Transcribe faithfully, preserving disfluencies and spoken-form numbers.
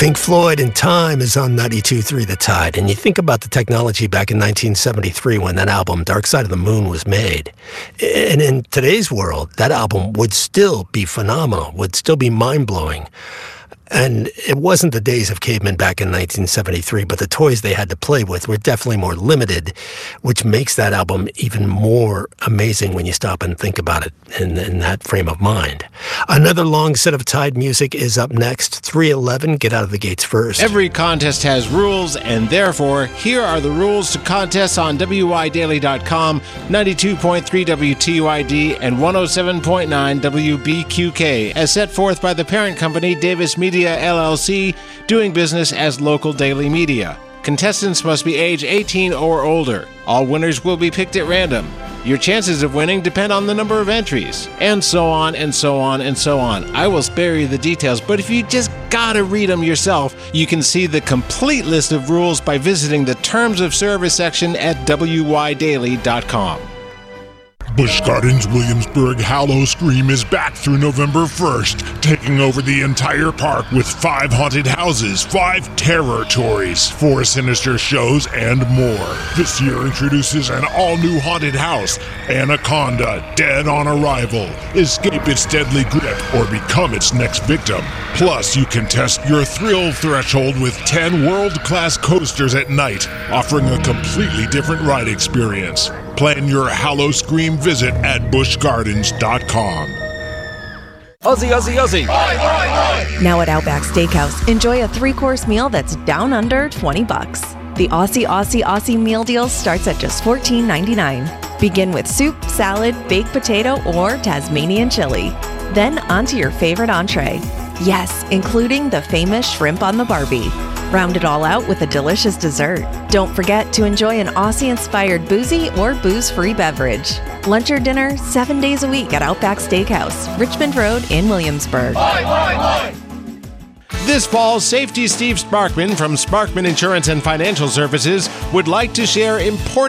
Pink Floyd and Time is on ninety-two point three The Tide. And you think about the technology back in nineteen seventy-three when that album, Dark Side of the Moon, was made. And in today's world, that album would still be phenomenal, would still be mind-blowing. And it wasn't the days of cavemen back in nineteen seventy-three, but the toys they had to play with were definitely more limited, which makes that album even more amazing when you stop and think about it in, in that frame of mind. Another long set of Tide music is up next. three eleven, get out of the gates first. Every contest has rules, and therefore, here are the rules to contests on W Y Daily dot com, ninety-two point three W T Y D, and one oh seven point nine W B Q K, as set forth by the parent company Davis Media L L C, doing business as Local Daily Media. Contestants must be age eighteen or older. All winners will be picked at random. Your chances of winning depend on the number of entries, and so on and so on and so on. I will spare you the details, but if you just gotta read them yourself, you can see the complete list of rules by visiting the Terms of Service section at W Y Daily dot com. Busch Gardens Williamsburg Howl-O-Scream is back through November first, taking over the entire park with five haunted houses, five terror toys, four sinister shows, and more. This year introduces an all-new haunted house, Anaconda, Dead on Arrival. Escape its deadly grip or become its next victim. Plus, you can test your thrill threshold with ten world-class coasters at night, offering a completely different ride experience. Plan your Howl-O-Scream visit at Busch Gardens dot com. Aussie, Aussie, Aussie. Oi, oi, oi. Now at Outback Steakhouse, enjoy a three-course meal that's down under twenty bucks. The Aussie, Aussie, Aussie meal deal starts at just fourteen ninety-nine. Begin with soup, salad, baked potato, or Tasmanian chili. Then onto your favorite entree. Yes, including the famous shrimp on the Barbie. Round it all out with a delicious dessert. Don't forget to enjoy an Aussie-inspired boozy or booze-free beverage. Lunch or dinner, seven days a week at Outback Steakhouse, Richmond Road in Williamsburg. Oi, oi, oi. This fall, Safety Steve Sparkman from Sparkman Insurance and Financial Services would like to share important